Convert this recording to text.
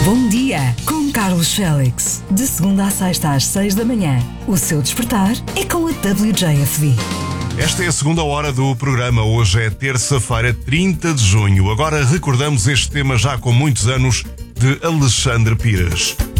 Bom dia, com Carlos Félix. De segunda à sexta às 6 da manhã. O seu despertar é com a WJFD. Esta é a segunda hora do programa. Hoje é terça-feira, 30 de junho. Agora recordamos este tema já com muitos anos de Alexandre Pires.